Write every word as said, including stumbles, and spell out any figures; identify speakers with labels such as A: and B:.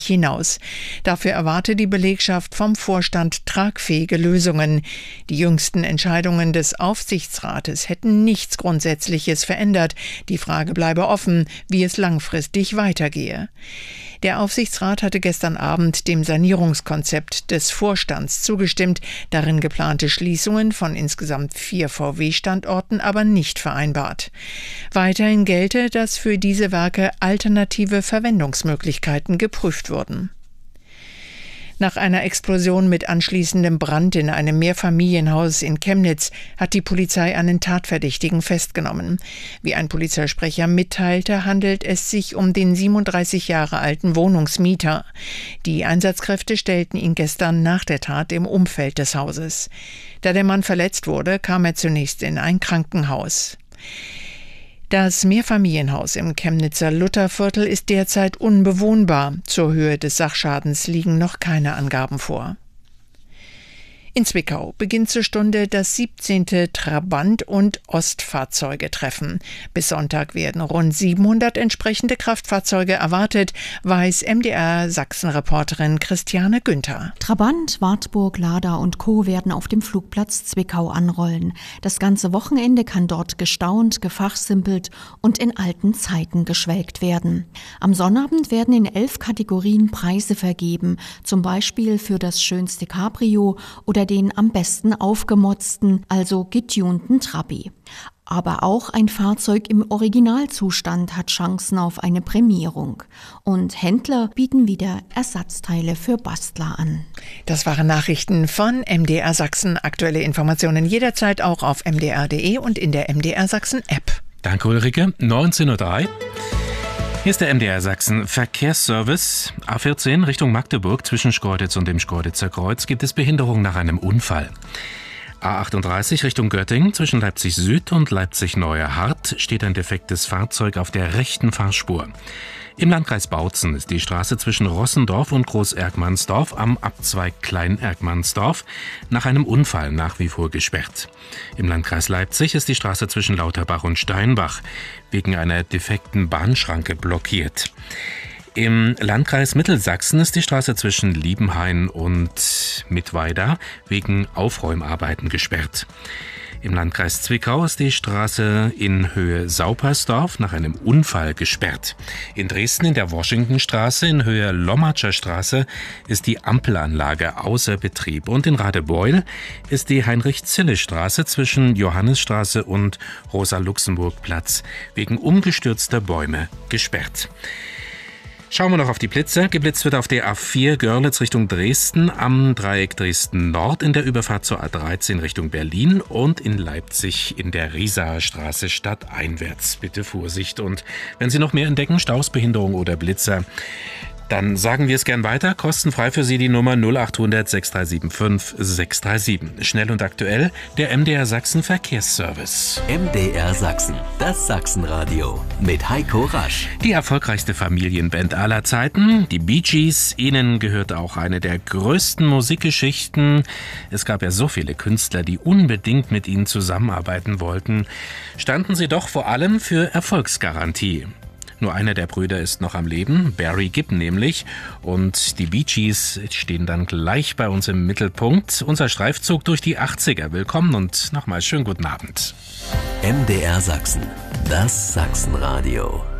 A: hinaus. Dafür erwarte die Belegschaft vom Vorstand tragfähige Lösungen. Die jüngsten Entscheidungen des Aufsichtsrates hätten nichts Grundsätzliches verändert. Die Frage bleibe offen, wie es langfristig weitergehe. Der Aufsichtsrat hatte gestern Abend dem Sanierungskonzept des Vorstands zugestimmt, darin geplante Schließungen von insgesamt vier V W-Standorten aber nicht vereinbart. Weiterhin gelte, dass für diese Werke alternative Verwendungsmöglichkeiten geprüft wurden. Nach einer Explosion mit anschließendem Brand in einem Mehrfamilienhaus in Chemnitz hat die Polizei einen Tatverdächtigen festgenommen. Wie ein Polizeisprecher mitteilte, handelt es sich um den siebenunddreißig Jahre alten Wohnungsmieter. Die Einsatzkräfte stellten ihn gestern nach der Tat im Umfeld des Hauses. Da der Mann verletzt wurde, kam er zunächst in ein Krankenhaus. Das Mehrfamilienhaus im Chemnitzer Lutherviertel ist derzeit unbewohnbar. Zur Höhe des Sachschadens liegen noch keine Angaben vor. In Zwickau beginnt zur Stunde das siebzehnte Trabant- und Ostfahrzeuge-Treffen. Bis Sonntag werden rund siebenhundert entsprechende Kraftfahrzeuge erwartet, weiß M D R-Sachsen-Reporterin Christiane Günther.
B: Trabant, Wartburg, Lada und Co. werden auf dem Flugplatz Zwickau anrollen. Das ganze Wochenende kann dort gestaunt, gefachsimpelt und in alten Zeiten geschwelgt werden. Am Sonnabend werden in elf Kategorien Preise vergeben, zum Beispiel für das schönste Cabrio oder den am besten aufgemotzten, also getunten Trabi. Aber auch ein Fahrzeug im Originalzustand hat Chancen auf eine Prämierung. Und Händler bieten wieder Ersatzteile für Bastler an.
A: Das waren Nachrichten von M D R Sachsen. Aktuelle Informationen jederzeit auch auf m d r punkt d e und in der M D R Sachsen App.
C: Danke Ulrike. neunzehn Uhr drei. Hier ist der M D R Sachsen Verkehrsservice. A vierzehn Richtung Magdeburg zwischen Schkeuditz und dem Schkeuditzer Kreuz gibt es Behinderung nach einem Unfall. A achtunddreißig Richtung Göttingen zwischen Leipzig Süd und Leipzig Neuer Hart steht ein defektes Fahrzeug auf der rechten Fahrspur. Im Landkreis Bautzen ist die Straße zwischen Rossendorf und Groß-Erkmannsdorf am Abzweig Klein-Erkmannsdorf nach einem Unfall nach wie vor gesperrt. Im Landkreis Leipzig ist die Straße zwischen Lauterbach und Steinbach wegen einer defekten Bahnschranke blockiert. Im Landkreis Mittelsachsen ist die Straße zwischen Liebenhain und Mittweida wegen Aufräumarbeiten gesperrt. Im Landkreis Zwickau ist die Straße in Höhe Saupersdorf nach einem Unfall gesperrt. In Dresden in der Washingtonstraße in Höhe Lommatscher Straße ist die Ampelanlage außer Betrieb. Und in Radebeul ist die Heinrich-Zille-Straße zwischen Johannisstraße und Rosa-Luxemburg-Platz wegen umgestürzter Bäume gesperrt. Schauen wir noch auf die Blitze. Geblitzt wird auf der A vier Görlitz Richtung Dresden, am Dreieck Dresden Nord in der Überfahrt zur A dreizehn Richtung Berlin und in Leipzig in der Riesaer Straße stadteinwärts. Bitte Vorsicht. Und wenn Sie noch mehr entdecken, Staus, Behinderung oder Blitzer, dann sagen wir es gern weiter. Kostenfrei für Sie die Nummer null achthundert sechs drei sieben fünf sechs drei sieben. Schnell und aktuell der M D R Sachsen Verkehrsservice.
D: M D R Sachsen, das Sachsenradio mit Heiko Rasch.
C: Die erfolgreichste Familienband aller Zeiten, die Bee Gees. Ihnen gehört auch eine der größten Musikgeschichten. Es gab ja so viele Künstler, die unbedingt mit ihnen zusammenarbeiten wollten. Standen sie doch vor allem für Erfolgsgarantie. Nur einer der Brüder ist noch am Leben, Barry Gibb nämlich. Und die Bee Gees stehen dann gleich bei uns im Mittelpunkt. Unser Streifzug durch die achtziger. Willkommen und nochmal schönen guten Abend.
D: M D R Sachsen, das Sachsenradio.